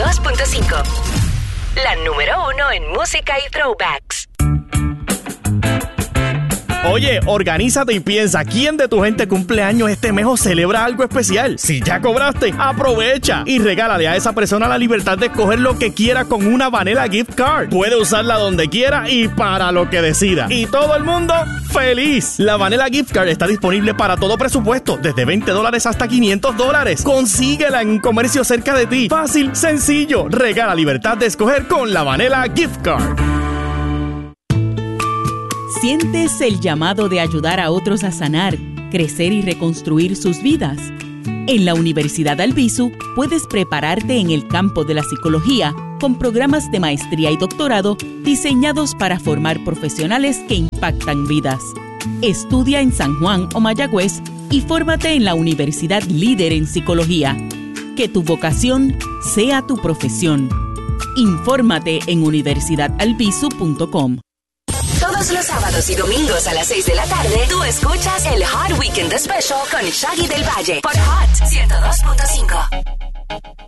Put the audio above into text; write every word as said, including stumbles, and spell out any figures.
dos punto cinco. La número uno en música y throwbacks. Oye, organízate y piensa, ¿quién de tu gente cumple años este mes o celebra algo especial? Si ya cobraste, aprovecha y regálale a esa persona la libertad de escoger lo que quiera con una Vanilla Gift Card. Puede usarla donde quiera y para lo que decida. Y todo el mundo feliz. La Vanilla Gift Card está disponible para todo presupuesto, desde veinte dólares hasta quinientos dólares. Consíguela en un comercio cerca de ti. Fácil, sencillo. Regala libertad de escoger con la Vanilla Gift Card. ¿Sientes el llamado de ayudar a otros a sanar, crecer y reconstruir sus vidas? En la Universidad Albizu puedes prepararte en el campo de la psicología con programas de maestría y doctorado diseñados para formar profesionales que impactan vidas. Estudia en San Juan o Mayagüez y fórmate en la universidad líder en psicología. Que tu vocación sea tu profesión. Infórmate en universidad albizu punto com. Todos los sábados y domingos a las seis de la tarde, tú escuchas el Hot Weekend Special con Shaggy del Valle por Hot ciento dos punto cinco.